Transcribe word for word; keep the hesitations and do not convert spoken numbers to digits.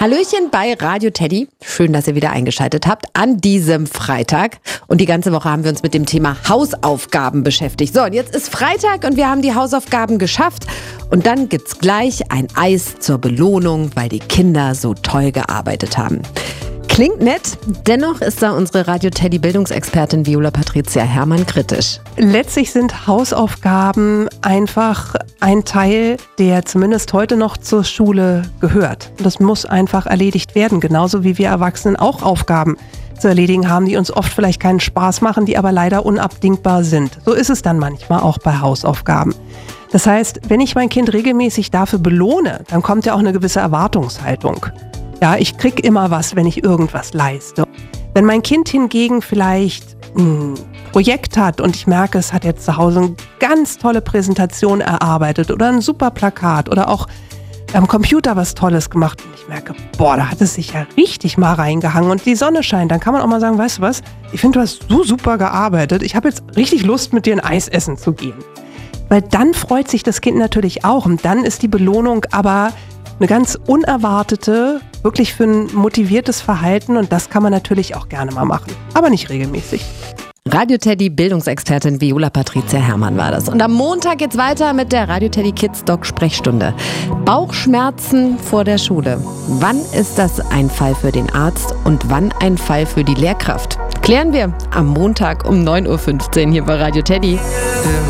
Hallöchen bei Radio Teddy. Schön, dass ihr wieder eingeschaltet habt an diesem Freitag. Und die ganze Woche haben wir uns mit dem Thema Hausaufgaben beschäftigt. So, und jetzt ist Freitag und wir haben die Hausaufgaben geschafft. Und dann gibt's gleich ein Eis zur Belohnung, weil die Kinder so toll gearbeitet haben. Klingt nett, dennoch ist da unsere Radio Teddy Bildungsexpertin Viola Patricia Herrmann kritisch. Letztlich sind Hausaufgaben einfach ein Teil, der zumindest heute noch zur Schule gehört. Das muss einfach erledigt werden, genauso wie wir Erwachsenen auch Aufgaben zu erledigen haben, die uns oft vielleicht keinen Spaß machen, die aber leider unabdingbar sind. So ist es dann manchmal auch bei Hausaufgaben. Das heißt, wenn ich mein Kind regelmäßig dafür belohne, dann kommt ja auch eine gewisse Erwartungshaltung. Ja, ich krieg immer was, wenn ich irgendwas leiste. Wenn mein Kind hingegen vielleicht ein Projekt hat und ich merke, es hat jetzt zu Hause eine ganz tolle Präsentation erarbeitet oder ein super Plakat oder auch am Computer was Tolles gemacht und ich merke, boah, da hat es sich ja richtig mal reingehangen und die Sonne scheint, dann kann man auch mal sagen, weißt du was, ich finde, du hast so super gearbeitet, ich habe jetzt richtig Lust, mit dir ein Eis essen zu gehen. Weil dann freut sich das Kind natürlich auch und dann ist die Belohnung aber eine ganz unerwartete, wirklich für ein motiviertes Verhalten und das kann man natürlich auch gerne mal machen, aber nicht regelmäßig. Radio Teddy Bildungsexpertin Viola Patricia Herrmann war das. Und am Montag geht's weiter mit der Radio Teddy Kids Doc Sprechstunde. Bauchschmerzen vor der Schule. Wann ist das ein Fall für den Arzt und wann ein Fall für die Lehrkraft? Klären wir am Montag um neun Uhr fünfzehn hier bei Radio Teddy.